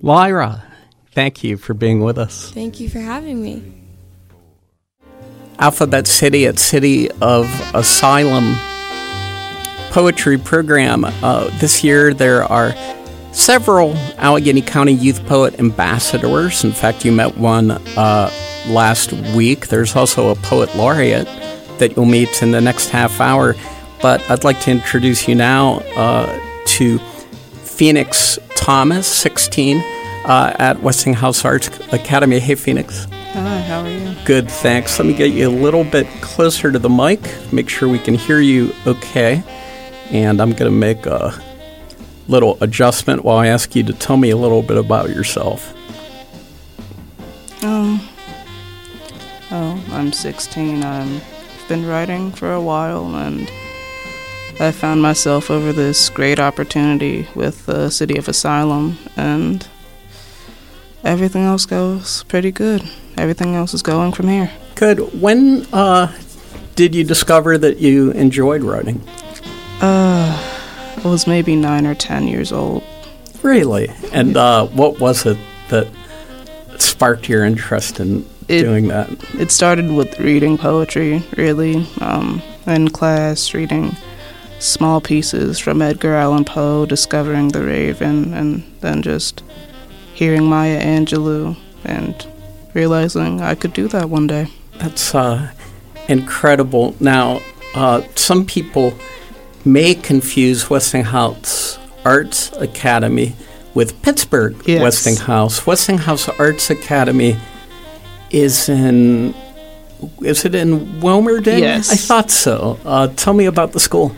Lyra, thank you for being with us. Thank you for having me. Alphabet City at City of Asylum poetry program. This year there are several Allegheny County Youth Poet Ambassadors. In fact, you met one last week. There's also a Poet Laureate that you'll meet in the next half hour. But I'd like to introduce you now to Phoenix Thomas, 16, at Westinghouse Arts Academy. Hey, Phoenix. Hi, how are you? Good, thanks. Let me get you a little bit closer to the mic, make sure we can hear you okay. And I'm going to make a little adjustment while I ask you to tell me a little bit about yourself. I'm 16. I've been writing for a while, and I found myself over this great opportunity with the City of Asylum, and everything else goes pretty good. Everything else is going from here. Good. When did you discover that you enjoyed writing? I was maybe 9 or 10 years old. Really? And what was it that sparked your interest in doing that? It started with reading poetry, really, in class, reading small pieces from Edgar Allan Poe, discovering The Raven, and then just hearing Maya Angelou and realizing I could do that one day. That's incredible. Now, some people may confuse Westinghouse Arts Academy with Pittsburgh Westinghouse. Westinghouse Arts Academy is it in Wilmerding? Yes. I thought so. Tell me about the school.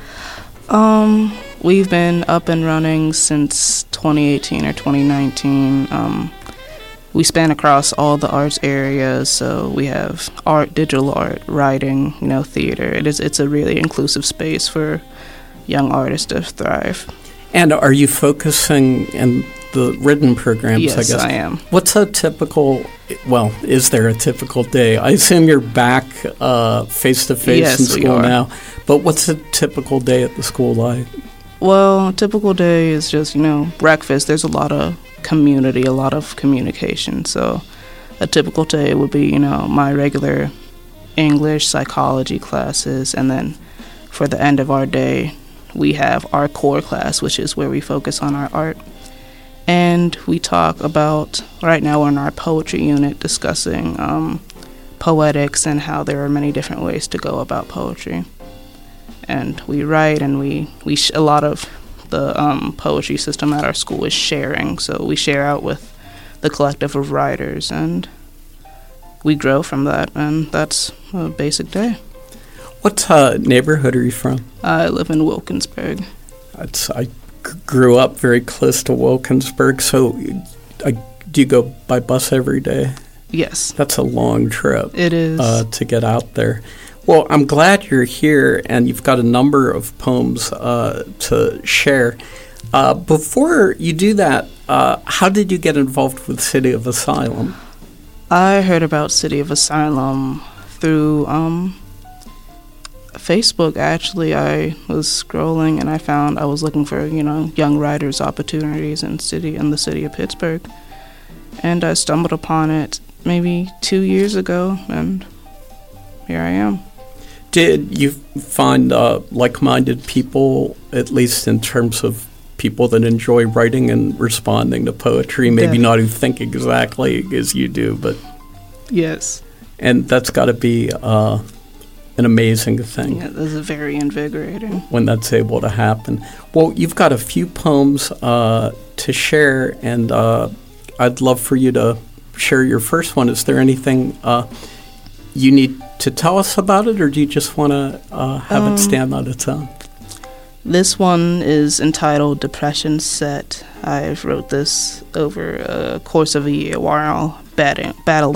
We've been up and running since 2018 or 2019. We span across all the arts areas, so we have art, digital art, writing, theater. It's a really inclusive space for young artists to thrive. And are you focusing in the written programs, yes, I guess? I am. What's a typical, is there a typical day? I assume you're back face-to-face in school now, but what's a typical day at the school like? Well, a typical day is just, breakfast. There's a lot of community, a lot of communication. So a typical day would be, my regular English, psychology classes, and then for the end of our day, we have our core class, which is where we focus on our art. And we talk about, right now we're in our poetry unit discussing poetics and how there are many different ways to go about poetry. And we write, and we a lot of the poetry system at our school is sharing. So we share out with the collective of writers, and we grow from that, and that's a basic day. What neighborhood are you from? I live in Wilkinsburg. I grew up very close to Wilkinsburg, so do you go by bus every day? Yes. That's a long trip. It is. To get out there. Well, I'm glad you're here, and you've got a number of poems to share. Before you do that, how did you get involved with City of Asylum? I heard about City of Asylum through Facebook. Actually, I was scrolling and I was looking for young writers' opportunities in the city of Pittsburgh, and I stumbled upon it maybe 2 years ago, and here I am. Did you find like-minded people, at least in terms of people that enjoy writing and responding to poetry, maybe not who think exactly as you do, but yes, and that's got to be an amazing thing. Yeah, this is very invigorating when that's able to happen. Well, you've got a few poems to share, and I'd love for you to share your first one. Is there anything you need to tell us about it, or do you just want to have it stand on its own? This one is entitled Depression Set. I wrote this over a course of a year while battling